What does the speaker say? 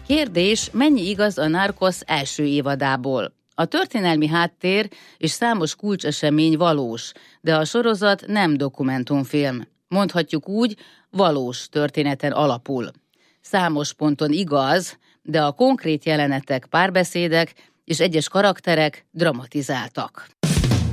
Kérdés, mennyi igaz a Narcos első évadából? A történelmi háttér és számos kulcsesemény valós, de a sorozat nem dokumentumfilm. Mondhatjuk úgy, valós történeten alapul. Számos ponton igaz, de a konkrét jelenetek párbeszédek és egyes karakterek dramatizáltak.